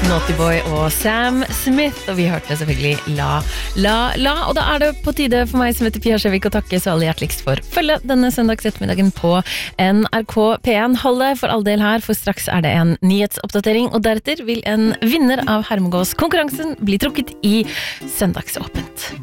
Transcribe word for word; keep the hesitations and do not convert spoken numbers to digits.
Naughty Boy og Sam Smith, og vi hørte selvfølgelig La, La, La, og da er det på tide for meg som heter Pia Skjevik å takke så aller hjerteligst for følge denne søndags ettermiddagen på N R K P en. Hold det for all del her, for straks er det en nyhetsoppdatering, og deretter vil en vinner av Hermegås-konkurransen bli trukket i Søndagsåpent.